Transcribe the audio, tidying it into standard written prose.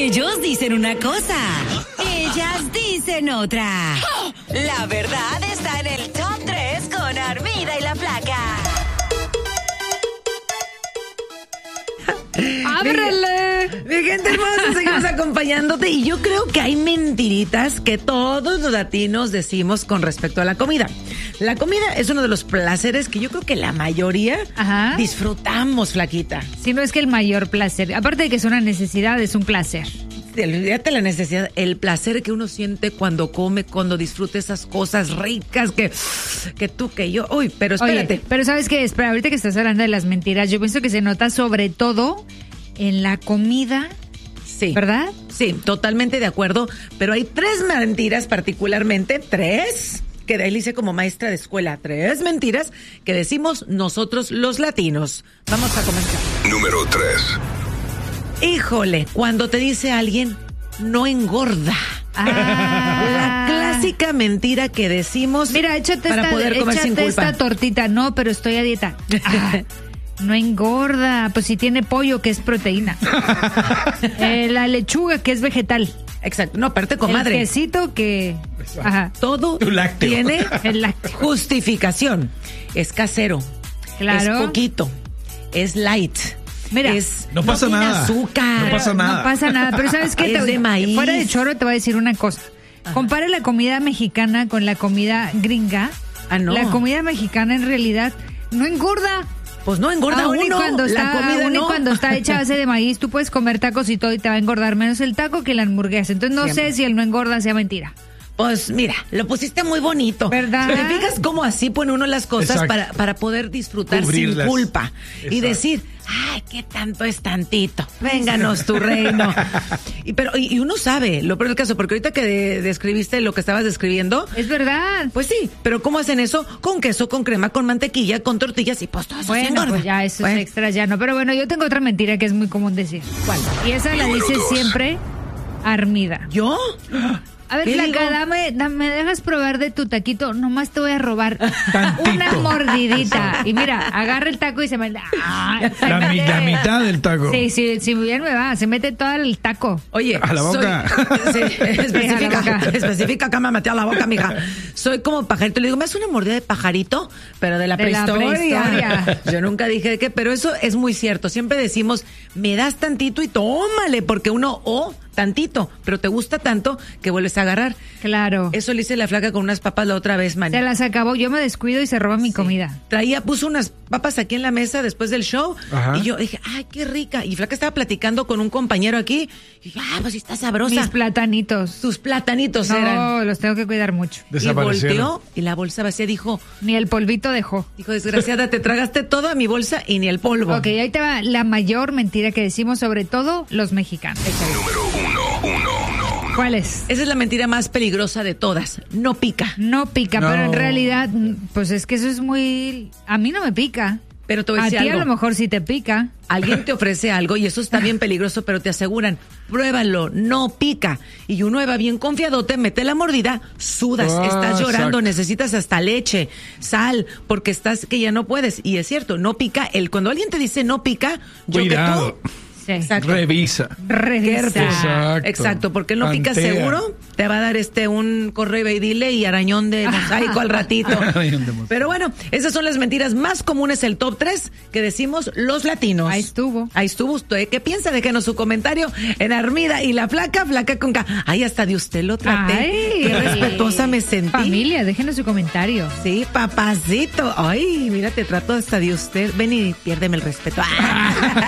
Ellos dicen una cosa, ellas dicen otra. La verdad está en el Top 3 con Armida y la Flaca. ¡Ábrele! Mi gente hermosa, seguimos acompañándote y yo creo que hay mentiritas que todos los latinos decimos con respecto a la comida. La comida es uno de los placeres que yo creo que la mayoría disfrutamos, Flaquita. Si no es que el mayor placer, aparte de que es una necesidad, es un placer. Olvídate la necesidad, el placer que uno siente cuando come, cuando disfruta esas cosas ricas que tú, que yo. Uy, pero espérate. Oye, pero ¿sabes qué? Espera, ahorita que estás hablando de las mentiras, yo pienso que se nota sobre todo en la comida. Sí. ¿Verdad? Sí, totalmente de acuerdo. Pero hay 3 mentiras particularmente, 3, que de ahí le hice como maestra de escuela, 3 mentiras que decimos nosotros los latinos. Vamos a comenzar. Número 3. Híjole, cuando te dice alguien, no engorda. La clásica mentira que decimos mira, échate para poder comer sin culpa. Esta tortita. No, pero estoy a dieta. No engorda. Pues si tiene pollo, que es proteína. La lechuga, que es vegetal. Exacto. No, aparte, comadre. El quesito que... Ajá. Todo tiene justificación. Es casero. Claro. Es poquito. Es light. Mira, no pasa nada. Azúcar. No pasa nada. No pasa nada. Pero ¿sabes qué? Es de maíz. Fuera de choro te voy a decir una cosa. Compara la comida mexicana con la comida gringa. No. La comida mexicana en realidad no engorda. Pues no engorda aún uno. Y cuando la comida no. cuando está hecha a base de maíz, tú puedes comer tacos y todo y te va a engordar menos el taco que la hamburguesa. Entonces no sé si el no engorda sea mentira. Pues mira, lo pusiste muy bonito. ¿Verdad? ¿Te fijas cómo así pone uno las cosas para poder disfrutar sin culpa? Exacto. Y decir, ay, qué tanto es tantito. Vénganos tu reino. Y uno sabe, lo peor del caso, porque ahorita que describiste lo que estabas describiendo. Es verdad. Pues sí, pero ¿cómo hacen eso? Con queso, con crema, con mantequilla, con tortillas y pues todo eso se engorda. Pues ya eso es extra ya no. Pero bueno, yo tengo otra mentira que es muy común decir. ¿Cuál? Y esa la dice siempre Armida. ¿Yo? A ver, Flaca, ¿me dejas probar de tu taquito? Nomás te voy a robar una mordidita. Y mira, agarra el taco y se mete... La mitad del taco. Sí, bien me va. Se mete todo el taco. Oye, a la boca. Específica acá me metí a la boca, mija. Soy como pajarito. Le digo, ¿me hace una mordida de pajarito? Pero de la prehistoria. Yo nunca dije de qué, pero eso es muy cierto. Siempre decimos, me das tantito y tómale, porque uno, tantito, pero te gusta tanto que vuelves a agarrar. Claro. Eso le hice la Flaca con unas papas la otra vez, man. Se las acabó, yo me descuido y se roba mi comida. Puso unas papas aquí en la mesa después del show. Ajá. Y yo dije, ay, qué rica. Y Flaca estaba platicando con un compañero aquí. Y dije, pues está sabrosa. Mis platanitos. Tus platanitos eran. No, los tengo que cuidar mucho. Y volteó y la bolsa vacía dijo. Ni el polvito dejó. Dijo, desgraciada, te tragaste toda mi bolsa y ni el polvo. Ok, ahí te va la mayor mentira que decimos, sobre todo los mexicanos. Número 1. ¿Cuál es? Esa es la mentira más peligrosa de todas. No pica. No pica, pero en realidad, pues es que eso es muy... A mí no me pica. Pero te voy a decir ti algo. A lo mejor sí te pica. Alguien te ofrece algo y eso está bien peligroso, pero te aseguran, pruébalo, no pica. Y uno va bien confiadote, mete la mordida, sudas, estás llorando, necesitas hasta leche, sal, porque estás que ya no puedes. Y es cierto, no pica. Cuando alguien te dice no pica, cuidado. Yo que tú... Exacto. Revisa. Exacto, porque no pica seguro, te va a dar un correo y dile y arañón de mosaico al ratito. Pero bueno, esas son las mentiras más comunes, el top 3 que decimos los latinos. Ahí estuvo. ¿Usted qué piensa? Déjenos su comentario en Armida y la Flaca con K. Ay, hasta de usted lo traté. Ay, qué respetuosa me sentí. Familia, déjenos su comentario. Sí, papacito. Ay, mira, te trato hasta de usted. Ven y piérdeme el respeto.